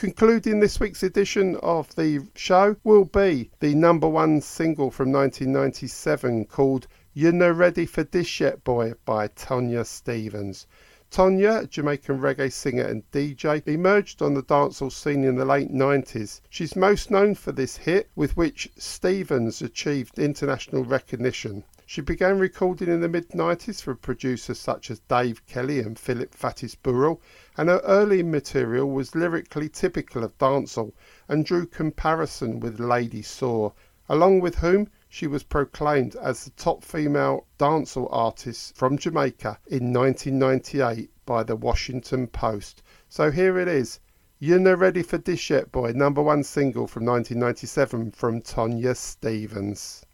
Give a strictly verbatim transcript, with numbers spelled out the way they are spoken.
Concluding this week's edition of the show will be the number one single from nineteen ninety-seven called You're No Ready for This Yet Boy by Tonya Stevens. Tonya, Jamaican reggae singer and D J, emerged on the dancehall scene in the late nineties. She's most known for this hit, with which Stevens achieved international recognition. She began recording in the mid nineties for producers such as Dave Kelly and Philip Fatis Burrell, and her early material was lyrically typical of dancehall and drew comparison with Lady Saw, along with whom she was proclaimed as the top female dancehall artist from Jamaica in nineteen ninety-eight by the Washington Post. So here it is, You're No Ready for This Yet Boy, number one single from nineteen ninety-seven from Tonya Stevens.